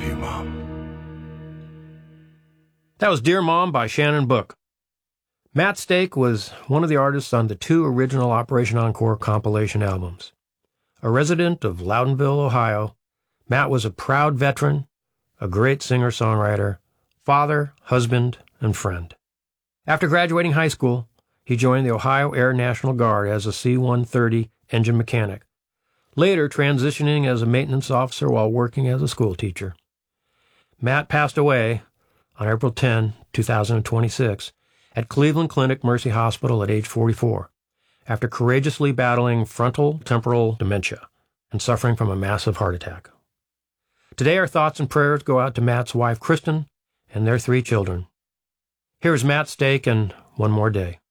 love you, Mom. That was Dear Mom by Shannon Book. Matt Stake was one of the artists on the 2 original Operation Encore compilation albums. A resident of Loudonville, Ohio, Matt was a proud veteran, a great singer-songwriter, father, husband, and friend. After graduating high school, he joined the Ohio Air National Guard as a C-130 engine mechanic, later transitioning as a maintenance officer while working as a school teacher. Matt passed away on April 10, 2026, at Cleveland Clinic Mercy Hospital at age 44, after courageously battling frontal temporal dementia and suffering from a massive heart attack. Today, our thoughts and prayers go out to Matt's wife, Kristen, and their 3 children. Here is Matt Stake and One More Day.